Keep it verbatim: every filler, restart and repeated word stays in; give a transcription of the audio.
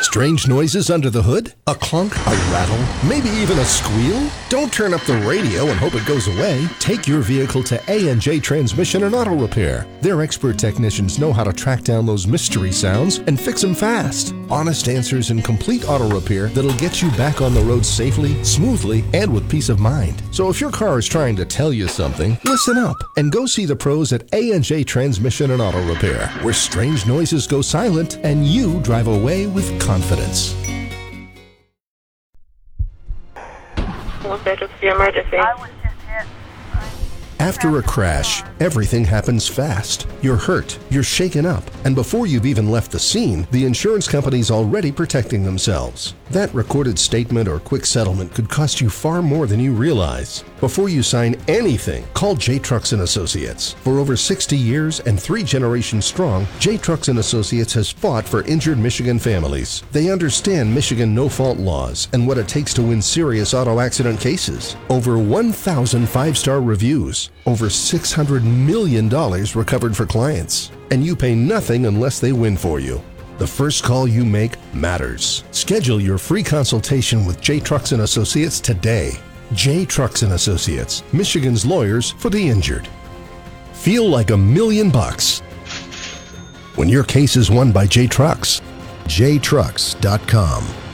Strange noises under the hood? A clunk, a rattle, maybe even a squeal? Don't turn up the radio and hope it goes away. Take your vehicle to A and J Transmission and Auto Repair. Their expert technicians know how to track down those mystery sounds and fix them fast. Honest answers and complete auto repair that'll get you back on the road safely, smoothly, and with peace of mind. So if your car is trying to tell you something, listen up and go see the pros at A and J Transmission and Auto Repair, where strange noises go silent and you drive away with confidence. What's the emergency? I was just hit. After a crash, everything happens fast. You're hurt, you're shaken up, and before you've even left the scene, the insurance company's already protecting themselves. That recorded statement or quick settlement could cost you far more than you realize. Before you sign anything, call J. Trucks and Associates. For over sixty years and three generations strong, J. Trucks and Associates has fought for injured Michigan families. They understand Michigan no-fault laws and what it takes to win serious auto accident cases. Over one thousand five-star reviews. Over six hundred million dollars recovered for clients. And you pay nothing unless they win for you. The first call you make matters. Schedule your free consultation with J. Trucks and Associates today. J. Trucks and Associates, Michigan's lawyers for the injured. Feel like a million bucks when your case is won by J. Trucks. J trucks dot com